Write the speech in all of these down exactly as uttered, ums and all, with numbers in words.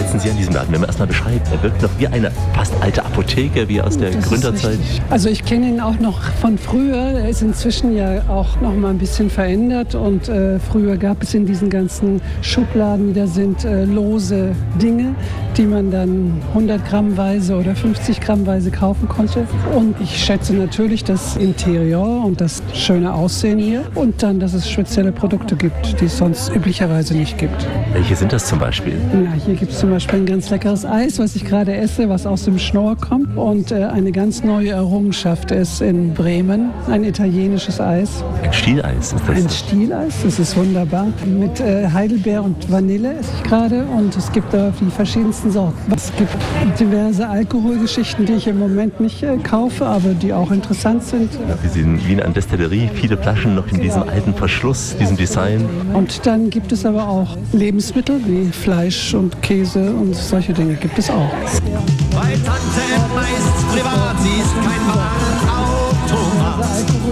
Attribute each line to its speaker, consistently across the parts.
Speaker 1: schätzen Sie an diesem Laden? Wenn man erstmal beschreibt, er wirkt noch wie eine fast alte Apotheke, wie aus der
Speaker 2: Das
Speaker 1: Gründerzeit.
Speaker 2: Also ich kenne ihn auch noch von früher. Er ist inzwischen ja auch noch mal ein bisschen verändert. Und äh, früher gab es in diesen ganzen Schubladen, die da sind, äh, lose Dinge, die man dann hundert Grammweise oder fünfzig Grammweise kaufen konnte. Und ich schätze natürlich das Interieur und das schöne Aussehen hier. Und dann, dass es spezielle Produkte gibt, die es sonst üblicherweise nicht gibt.
Speaker 1: Welche sind das zum Beispiel?
Speaker 2: Na, hier gibt es zum Beispiel ein ganz leckeres Eis, was ich gerade esse, was aus dem Schnorr kommt. Und äh, eine ganz neue Errungenschaft ist in Bremen ein italienisches Eis.
Speaker 1: Ein Stieleis ist das?
Speaker 2: Ein Stieleis, das ist wunderbar. Mit äh, Heidelbeer und Vanille esse ich gerade. Und es gibt da die verschiedensten Sorten. Es gibt diverse Alkoholgeschichten, die ich im Moment nicht äh, kaufe, aber die auch interessant sind.
Speaker 1: Ja, wir sehen wie eine Destillerie, viele Flaschen noch in diesem alten Verschluss, diesem Design.
Speaker 2: Und dann gibt es aber auch Lebensmittel wie Fleisch und Käse und solche Dinge gibt es auch.
Speaker 3: Bei Tante Emma ist's privat, sie ist kein Warenautomat.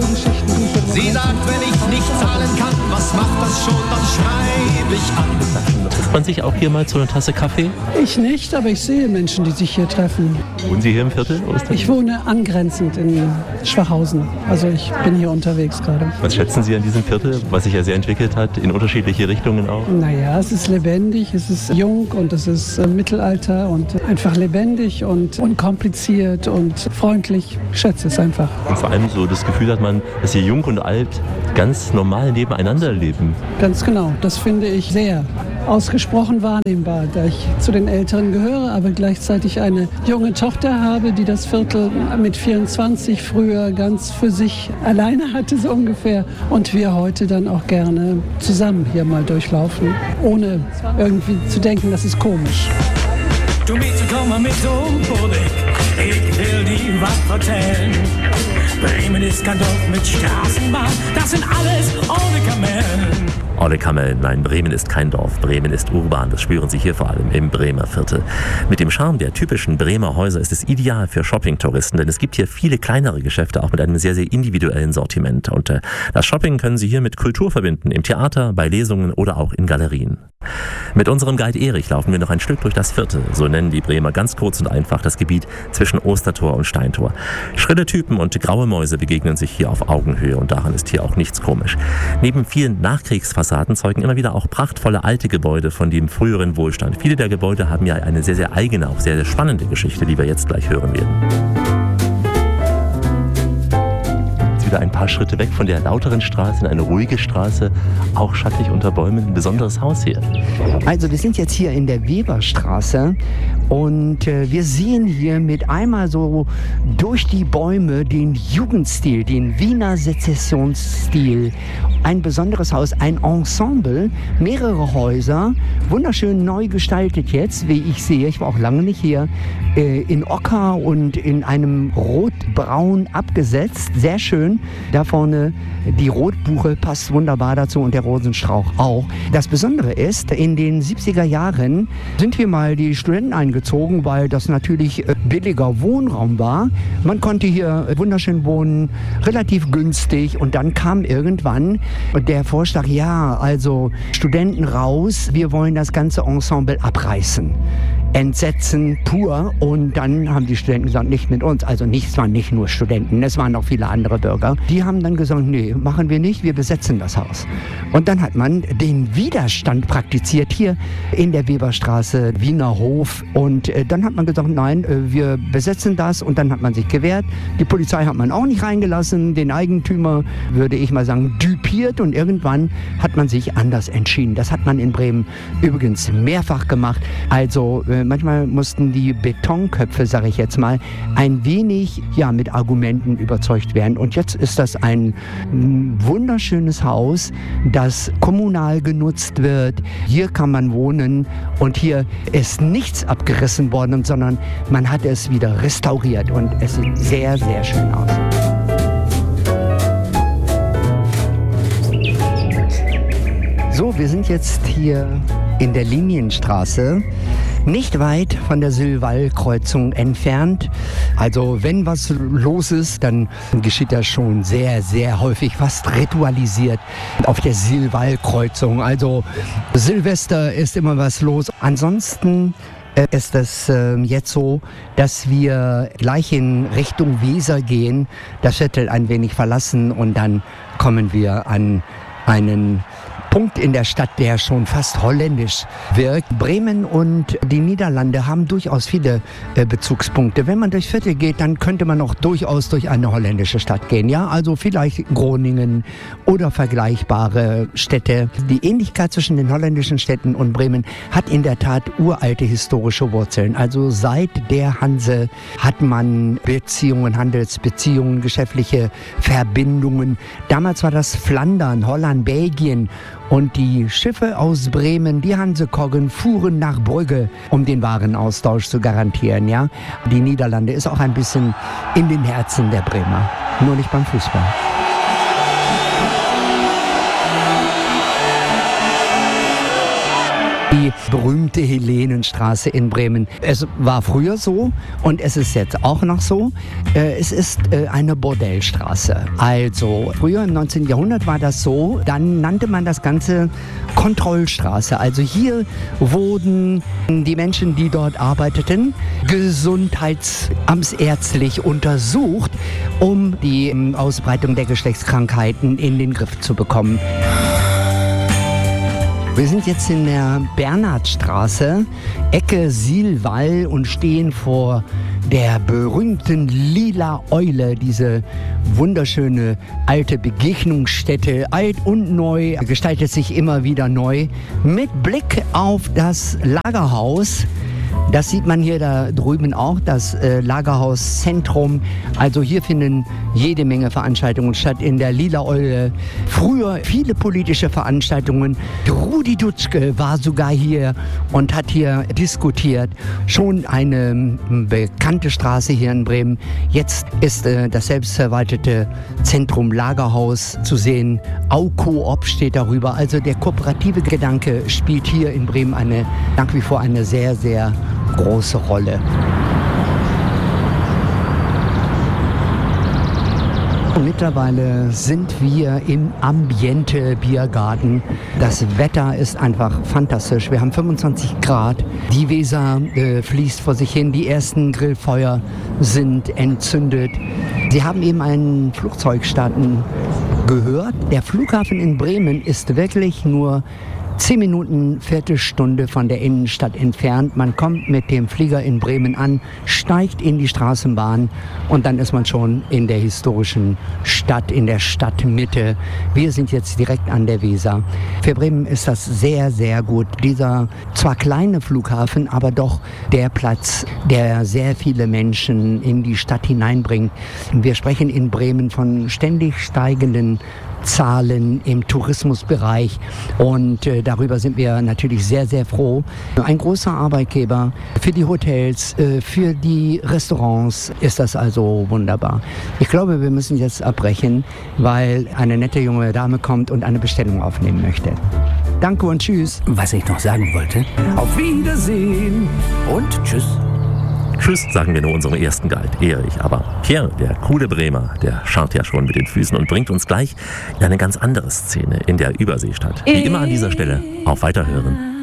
Speaker 3: Sie sagt, wenn ich nicht zahlen kann, was macht das schon, dann schreibe ich an.
Speaker 1: Trifft man sich auch hier mal zu einer Tasse Kaffee?
Speaker 2: Ich nicht, aber ich sehe Menschen, die sich hier treffen.
Speaker 1: Wohnen Sie hier im Viertel? Ostern?
Speaker 2: Ich wohne angrenzend in Schwachhausen. Also ich bin hier unterwegs gerade.
Speaker 1: Was schätzen Sie an diesem Viertel, was sich ja sehr entwickelt hat, in unterschiedliche Richtungen auch?
Speaker 2: Naja, es ist lebendig, es ist jung und es ist äh, Mittelalter und einfach lebendig und unkompliziert und freundlich. Ich schätze es einfach.
Speaker 1: Und vor allem so das Gefühl hat man, dass hier jung und alt ganz normal nebeneinander leben.
Speaker 2: Ganz genau, das finde ich sehr ausgesprochen wahrnehmbar, da ich zu den Älteren gehöre, aber gleichzeitig eine junge Tochter habe, die das Viertel mit vierundzwanzig früher ganz für sich alleine hatte, so ungefähr. Und wir heute dann auch gerne zusammen hier mal durchlaufen, ohne irgendwie zu denken, das ist komisch.
Speaker 4: Du Mädchen, komm mal mit um Bodeck, ich will dir was erzählen. Bremen ist kein Dorf mit Straßenbahn, das sind alles ohne Kamellen.
Speaker 1: Ohne Kamellen, nein, Bremen ist kein Dorf, Bremen ist urban, das spüren Sie hier vor allem im Bremer Viertel. Mit dem Charme der typischen Bremer Häuser ist es ideal für Shopping-Touristen, denn es gibt hier viele kleinere Geschäfte, auch mit einem sehr, sehr individuellen Sortiment. Und äh, das Shopping können Sie hier mit Kultur verbinden, im Theater, bei Lesungen oder auch in Galerien. Mit unserem Guide Erich laufen wir noch ein Stück durch das Viertel, so nennen die Bremer ganz kurz und einfach das Gebiet zwischen Ostertor und Steintor. Schrille Typen und graue Mäuse begegnen sich hier auf Augenhöhe und daran ist hier auch nichts komisch. Neben vielen Nachkriegsfassaden zeugen immer wieder auch prachtvolle alte Gebäude von dem früheren Wohlstand. Viele der Gebäude haben ja eine sehr, sehr eigene, auch sehr, sehr spannende Geschichte, die wir jetzt gleich hören werden. Wieder ein paar Schritte weg von der lauteren Straße in eine ruhige Straße, auch schattig unter Bäumen, ein besonderes Haus hier.
Speaker 5: Also wir sind jetzt hier in der Weberstraße und äh, wir sehen hier mit einmal so durch die Bäume den Jugendstil, den Wiener Sezessionsstil. Ein besonderes Haus, ein Ensemble, mehrere Häuser, wunderschön neu gestaltet jetzt, wie ich sehe. Ich war auch lange nicht hier, äh, in Ocker und in einem Rotbraun abgesetzt, sehr schön. Da vorne die Rotbuche passt wunderbar dazu und der Rosenstrauch auch. Das Besondere ist, in den siebziger Jahren sind hier mal die Studenten eingezogen, weil das natürlich billiger Wohnraum war. Man konnte hier wunderschön wohnen, relativ günstig und dann kam irgendwann der Vorschlag, ja, also Studenten raus, wir wollen das ganze Ensemble abreißen. Entsetzen pur und dann haben die Studenten gesagt, nicht mit uns, also nicht, es waren nicht nur Studenten, es waren auch viele andere Bürger. Die haben dann gesagt, nee, machen wir nicht, wir besetzen das Haus. Und dann hat man den Widerstand praktiziert hier in der Weberstraße, Wiener Hof und äh, dann hat man gesagt, nein, äh, wir besetzen das und dann hat man sich gewehrt. Die Polizei hat man auch nicht reingelassen, den Eigentümer, würde ich mal sagen, düpiert und irgendwann hat man sich anders entschieden. Das hat man in Bremen übrigens mehrfach gemacht. Also äh, manchmal mussten die Betonköpfe, sage ich jetzt mal, ein wenig ja, mit Argumenten überzeugt werden. Und jetzt ist das ein wunderschönes Haus, das kommunal genutzt wird. Hier kann man wohnen und hier ist nichts abgerissen worden, sondern man hat es wieder restauriert und es sieht sehr, sehr schön aus. So, wir sind jetzt hier in der Linienstraße, nicht weit von der Sylval-Kreuzung entfernt. Also wenn was los ist, dann geschieht das schon sehr, sehr häufig, fast ritualisiert auf der Sylval-Kreuzung. Also Silvester ist immer was los. Ansonsten äh, ist es äh, jetzt so, dass wir gleich in Richtung Weser gehen, das Viertel ein wenig verlassen und dann kommen wir an einen Punkt in der Stadt, der schon fast holländisch wirkt. Bremen und die Niederlande haben durchaus viele äh, Bezugspunkte. Wenn man durchs Viertel geht, dann könnte man auch durchaus durch eine holländische Stadt gehen. Ja, also vielleicht Groningen oder vergleichbare Städte. Die Ähnlichkeit zwischen den holländischen Städten und Bremen hat in der Tat uralte historische Wurzeln. Also seit der Hanse hat man Beziehungen, Handelsbeziehungen, geschäftliche Verbindungen. Damals war das Flandern, Holland, Belgien. Und die Schiffe aus Bremen, die Hansekoggen, fuhren nach Brügge, um den Warenaustausch zu garantieren. Ja? Die Niederlande ist auch ein bisschen in den Herzen der Bremer, nur nicht beim Fußball. Die berühmte Helenenstraße in Bremen. Es war früher so und es ist jetzt auch noch so. Es ist eine Bordellstraße. Also früher im neunzehnten Jahrhundert war das so, dann nannte man das Ganze Kontrollstraße. Also hier wurden die Menschen, die dort arbeiteten, gesundheitsamtsärztlich untersucht, um die Ausbreitung der Geschlechtskrankheiten in den Griff zu bekommen. Wir sind jetzt in der Bernhardstraße, Ecke Sielwall und stehen vor der berühmten Lila Eule, diese wunderschöne alte Begegnungsstätte, alt und neu, gestaltet sich immer wieder neu, mit Blick auf das Lagerhaus. Das sieht man hier da drüben auch, das äh, Lagerhauszentrum. Also hier finden jede Menge Veranstaltungen statt in der Lila Eule. Früher viele politische Veranstaltungen. Rudi Dutschke war sogar hier und hat hier diskutiert. Schon eine bekannte Straße hier in Bremen. Jetzt ist äh, das selbstverwaltete Zentrum Lagerhaus zu sehen. Aukoop steht darüber. Also der kooperative Gedanke spielt hier in Bremen eine, nach wie vor eine sehr, sehr große Rolle. Mittlerweile sind wir im Ambiente Biergarten. Das Wetter ist einfach fantastisch. Wir haben fünfundzwanzig Grad. Die Weser äh, fließt vor sich hin. Die ersten Grillfeuer sind entzündet. Sie haben eben einen Flugzeug starten gehört. Der Flughafen in Bremen ist wirklich nur Zehn Minuten, Viertelstunde von der Innenstadt entfernt. Man kommt mit dem Flieger in Bremen an, steigt in die Straßenbahn und dann ist man schon in der historischen Stadt, in der Stadtmitte. Wir sind jetzt direkt an der Weser. Für Bremen ist das sehr, sehr gut. Dieser zwar kleine Flughafen, aber doch der Platz, der sehr viele Menschen in die Stadt hineinbringt. Wir sprechen in Bremen von ständig steigenden Zahlen im Tourismusbereich und äh, darüber sind wir natürlich sehr, sehr froh. Ein großer Arbeitgeber für die Hotels, äh, für die Restaurants ist das also wunderbar. Ich glaube, wir müssen jetzt abbrechen, weil eine nette junge Dame kommt und eine Bestellung aufnehmen möchte. Danke und tschüss.
Speaker 4: Was ich noch sagen wollte, auf Wiedersehen und tschüss.
Speaker 1: Tschüss, sagen wir nur unserem ersten Guide, Erich. Aber Pierre, der coole Bremer, der scharrt ja schon mit den Füßen und bringt uns gleich in eine ganz andere Szene in der Überseestadt. Wie immer an dieser Stelle, auf Weiterhören.